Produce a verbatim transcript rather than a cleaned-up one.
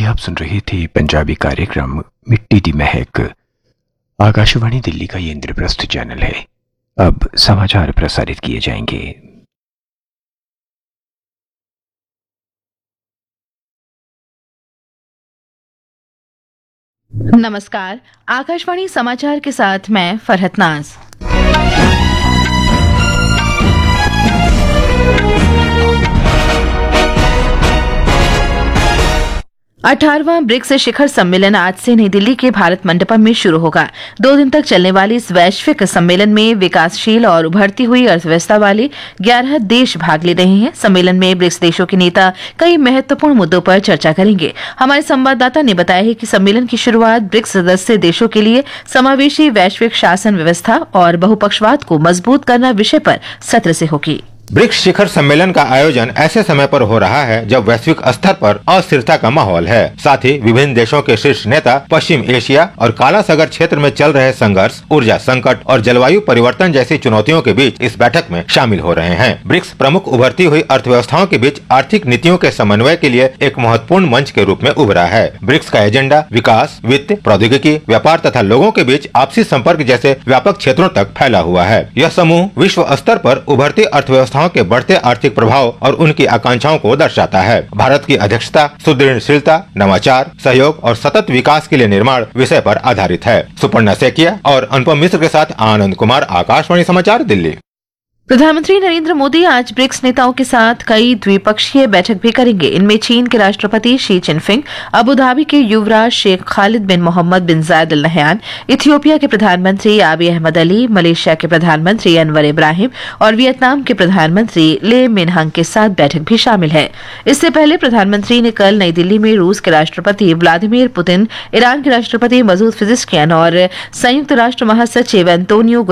अभी आप सुन रही थी पंजाबी कार्यक्रम मिट्टी दी महक। आकाशवाणी दिल्ली का ये इंद्रप्रस्थ चैनल है। अब समाचार प्रसारित किए जाएंगे। नमस्कार, आकाशवाणी समाचार के साथ मैं फरहत नाज। अठारहवां ब्रिक्स शिखर सम्मेलन आज से नई दिल्ली के भारत मंडपम में शुरू होगा। दो दिन तक चलने वाले इस वैश्विक सम्मेलन में विकासशील और उभरती हुई अर्थव्यवस्था वाले ग्यारह देश भाग ले रहे हैं। सम्मेलन में ब्रिक्स देशों के नेता कई महत्वपूर्ण मुद्दों पर चर्चा करेंगे। हमारे संवाददाता ने बताया है कि सम्मेलन की शुरुआत ब्रिक्स सदस्य देशों के लिए समावेशी वैश्विक शासन व्यवस्था और बहुपक्षवाद को मजबूत करना विषय पर सत्र से होगी। ब्रिक्स शिखर सम्मेलन का आयोजन ऐसे समय पर हो रहा है जब वैश्विक स्तर पर अस्थिरता का माहौल है। साथ ही विभिन्न देशों के शीर्ष नेता पश्चिम एशिया और काला सागर क्षेत्र में चल रहे संघर्ष, ऊर्जा संकट और जलवायु परिवर्तन जैसी चुनौतियों के बीच इस बैठक में शामिल हो रहे हैं। ब्रिक्स प्रमुख उभरती हुई अर्थव्यवस्थाओं के बीच आर्थिक नीतियों के समन्वय के लिए एक महत्वपूर्ण मंच के रूप में उभरा है। ब्रिक्स का एजेंडा विकास, वित्त, प्रौद्योगिकी, व्यापार तथा लोगों के बीच आपसी संपर्क जैसे व्यापक क्षेत्रों तक फैला हुआ है। यह समूह विश्व स्तर पर उभरती अर्थव्यवस्था के बढ़ते आर्थिक प्रभाव और उनकी आकांक्षाओं को दर्शाता है। भारत की अध्यक्षता सुदृढ़शीलता, नवाचार, सहयोग और सतत विकास के लिए निर्माण विषय पर आधारित है। सुपर्णा सेकिया और अनुपम मिश्र के साथ आनंद कुमार, आकाशवाणी समाचार दिल्ली। प्रधानमंत्री नरेंद्र मोदी आज ब्रिक्स नेताओं के साथ कई द्विपक्षीय बैठक भी करेंगे। इनमें चीन के राष्ट्रपति शी जिनपिंग, अबू धाबी के युवराज शेख खालिद बिन मोहम्मद बिन जायद अल नहयान, इथियोपिया के प्रधानमंत्री आबी अहमद अली, मलेशिया के प्रधानमंत्री अनवर इब्राहिम और वियतनाम के प्रधानमंत्री ले मिनहंग के साथ बैठक भी शामिल है। इससे पहले प्रधानमंत्री ने कल नई दिल्ली में रूस के राष्ट्रपति व्लादिमीर पुतिन, ईरान के राष्ट्रपति मसूद पेजेश्कियान और संयुक्त राष्ट्र महासचिव एंटोनियो